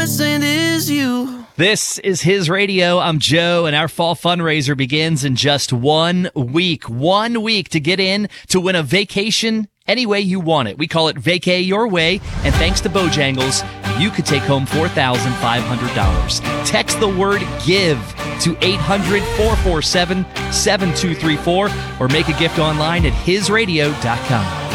And is you. This is His Radio. I'm Joe, and our fall fundraiser begins in just 1 week. 1 week to get in to win a vacation any way you want it. We call it Vacay Your Way, and thanks to Bojangles, you could take home $4,500. Text the word GIVE to 800-447-7234 or make a gift online at hisradio.com.